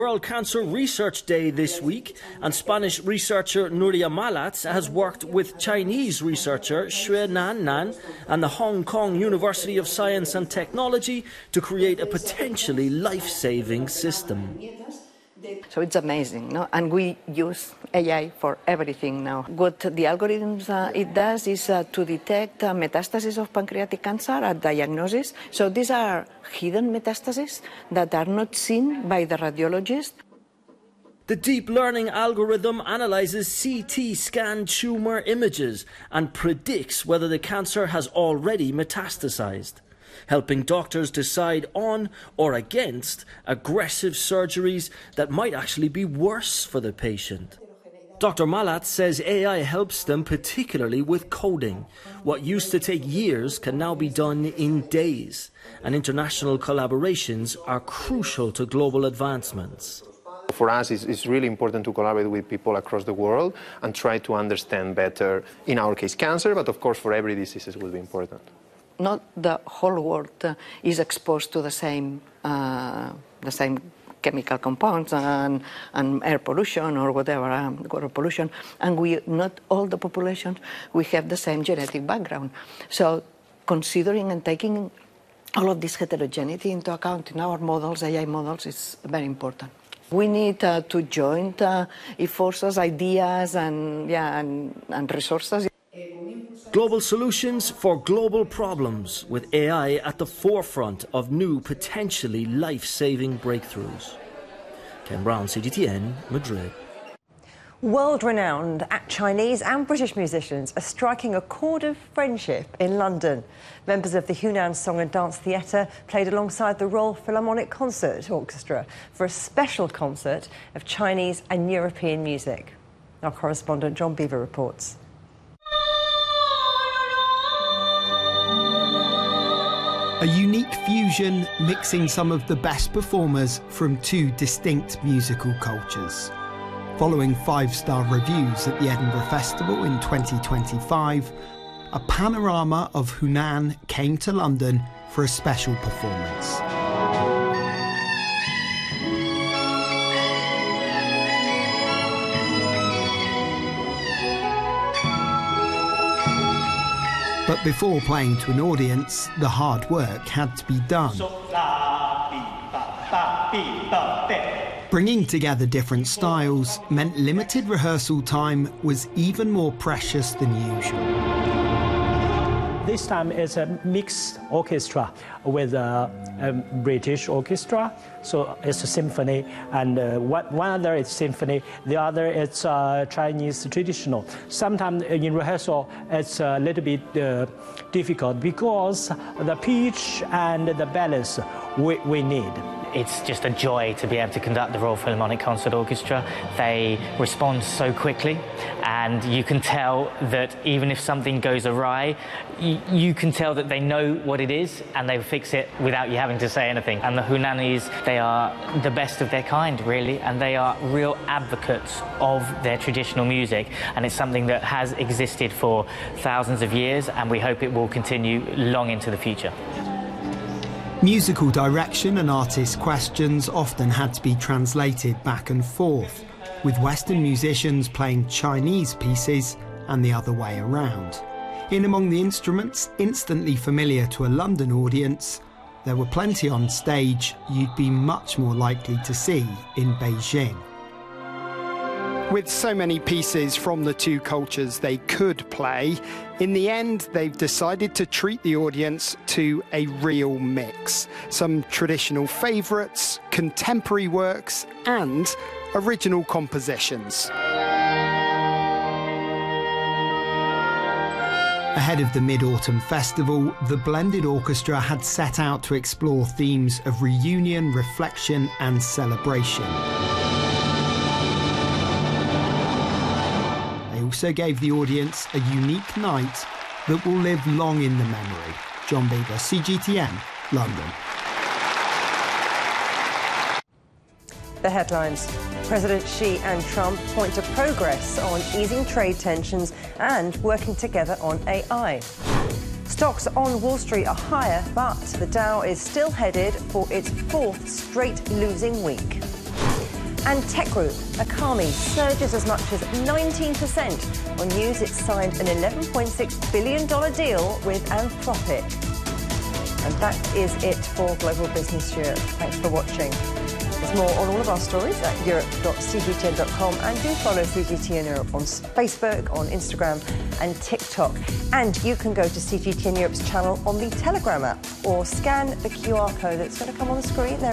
World Cancer Research Day this week, and Spanish researcher Nuria Malatz has worked with Chinese researcher Xue Nan and the Hong Kong University of Science and Technology to create a potentially life-saving system. So it's amazing, no? And we use AI for everything now. What the algorithms it does is to detect metastasis of pancreatic cancer at diagnosis. So these are hidden metastases that are not seen by the radiologist. The deep learning algorithm analyzes CT scan tumor images and predicts whether the cancer has already metastasized, helping doctors decide on or against aggressive surgeries that might actually be worse for the patient. Dr. Malatz says AI helps them particularly with coding. What used to take years can now be done in days, and international collaborations are crucial to global advancements. For us, it's really important to collaborate with people across the world and try to understand better, in our case, cancer, but of course for every disease it will be important. Not the whole world is exposed to the same chemical compounds and air pollution or whatever, water pollution, and not all the population we have the same genetic background. So considering and taking all of this heterogeneity into account in our models, AI models, is very important. We need to join forces, ideas, and resources. Global solutions for global problems, with AI at the forefront of new, potentially life-saving breakthroughs. Ken Brown, CGTN, Madrid. World-renowned Chinese and British musicians are striking a chord of friendship in London. Members of the Hunan Song and Dance Theatre played alongside the Royal Philharmonic Concert Orchestra for a special concert of Chinese and European music. Our correspondent John Beaver reports. A unique fusion mixing some of the best performers from two distinct musical cultures. Following 5-star reviews at the Edinburgh Festival in 2025, a panorama of Hunan came to London for a special performance. But before playing to an audience, the hard work had to be done. Bringing together different styles meant limited rehearsal time was even more precious than usual. This time it's a mixed orchestra with a British orchestra, so it's a symphony, and one other is symphony, the other is Chinese traditional. Sometimes in rehearsal it's a little bit difficult because the pitch and the balance we need. It's just a joy to be able to conduct the Royal Philharmonic Concert Orchestra. They respond so quickly, and you can tell that even if something goes awry, you can tell that they know what it is and they fix it without you having to say anything. And the Hunanis, they are the best of their kind, really, and they are real advocates of their traditional music, and it's something that has existed for thousands of years, and we hope it will continue long into the future. Musical direction and artist questions often had to be translated back and forth, with Western musicians playing Chinese pieces and the other way around. In among the instruments instantly familiar to a London audience, there were plenty on stage you'd be much more likely to see in Beijing. With so many pieces from the two cultures they could play, in the end they've decided to treat the audience to a real mix. Some traditional favourites, contemporary works and original compositions. Ahead of the Mid-Autumn Festival, the Blended Orchestra had set out to explore themes of reunion, reflection and celebration. Also gave the audience a unique night that will live long in the memory. John Beaver, CGTN, London. The headlines. President Xi and Trump point to progress on easing trade tensions and working together on AI. Stocks on Wall Street are higher, but the Dow is still headed for its fourth straight losing week. And tech group Akami surges as much as 19% on news it signed an $11.6 billion deal with Anthropic. And that is it for Global Business Europe. Thanks for watching. There's more on all of our stories at europe.cgtn.com, and do follow CGTN Europe on Facebook, on Instagram and TikTok. And you can go to CGTN Europe's channel on the Telegram app or scan the QR code that's going to come on the screen there.